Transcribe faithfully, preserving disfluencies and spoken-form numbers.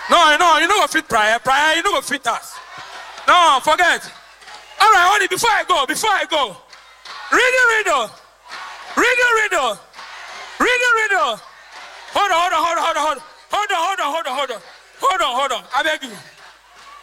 No, no, you don't go fit prior. Prior, you don't go fit us. No, forget. All right, hold it. Before I go, before I go. Riddle, riddle. Riddle, riddle. Riddle, riddle. Hold on, hold on, hold on, hold on, hold on, hold on, hold on, hold on, hold on, hold on. I beg you.